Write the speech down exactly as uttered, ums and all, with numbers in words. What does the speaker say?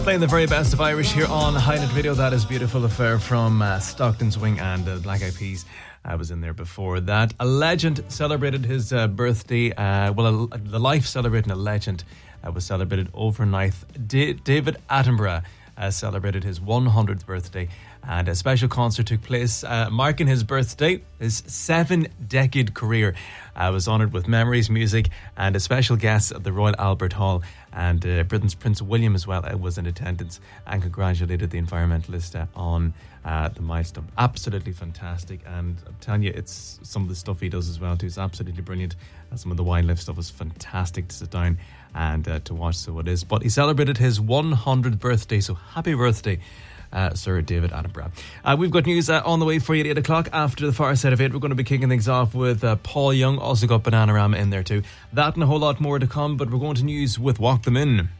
Playing the very best of Irish here on Highland Radio. That is Beautiful Affair from uh, Stockton Swing, and uh, Black Eyed Peas. I was in there before that. A legend celebrated his uh, birthday. Uh, well, a, the life celebrating a legend uh, was celebrated overnight. D- David Attenborough uh, celebrated his one hundredth birthday, and a special concert took place uh, marking his birthday. His seven-decade career uh, was honoured with memories, music, and a special guest at the Royal Albert Hall. And uh, Britain's Prince William as well uh, was in attendance and congratulated the environmentalist uh, on uh, the milestone. Absolutely fantastic, and I'm telling you, it's some of the stuff he does as well too. It's absolutely brilliant. And some of the wildlife stuff is fantastic to sit down and uh, to watch. So it is. But he celebrated his one hundredth birthday. So happy birthday, Uh, Sir David Attenborough. Uh, we've got news uh, on the way for you at eight o'clock. After the far side of eight, we're going to be kicking things off with uh, Paul Young. Also got Bananarama in there too. That and a whole lot more to come, but we're going to news with Walk Them In.